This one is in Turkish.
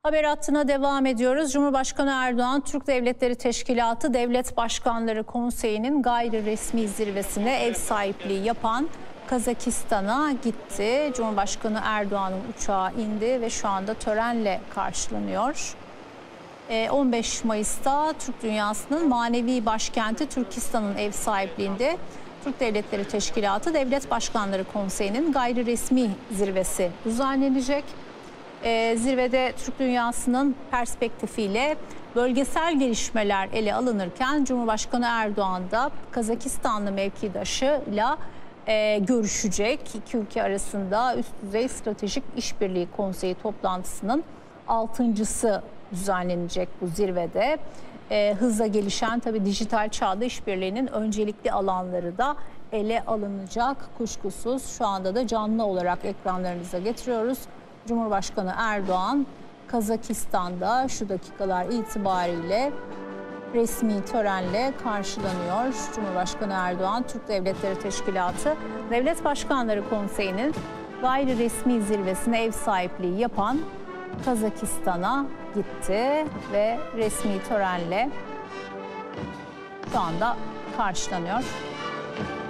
Haber hattına devam ediyoruz. Cumhurbaşkanı Erdoğan, Türk Devletleri Teşkilatı Devlet Başkanları Konseyi'nin gayri resmi zirvesine ev sahipliği yapan Kazakistan'a gitti. Cumhurbaşkanı Erdoğan'ın uçağı indi ve şu anda törenle karşılanıyor. 15 Mayıs'ta Türk dünyasının manevi başkenti Türkistan'ın ev sahipliğinde Türk Devletleri Teşkilatı Devlet Başkanları Konseyi'nin gayri resmi zirvesi düzenlenecek. Zirvede Türk dünyasının perspektifiyle bölgesel gelişmeler ele alınırken Cumhurbaşkanı Erdoğan da Kazakistanlı mevkidaşıyla görüşecek. İki ülke arasında üst düzey stratejik işbirliği konseyi toplantısının 6.'sı düzenlenecek bu zirvede. Hızla gelişen tabii dijital çağda işbirliğinin öncelikli alanları da ele alınacak kuşkusuz. Şu anda da canlı olarak ekranlarınıza getiriyoruz. Cumhurbaşkanı Erdoğan Kazakistan'da şu dakikalar itibariyle resmi törenle karşılanıyor. Cumhurbaşkanı Erdoğan, Türk Devletleri Teşkilatı Devlet Başkanları Konseyi'nin gayri resmi zirvesine ev sahipliği yapan Kazakistan'a gitti ve resmi törenle şu anda karşılanıyor.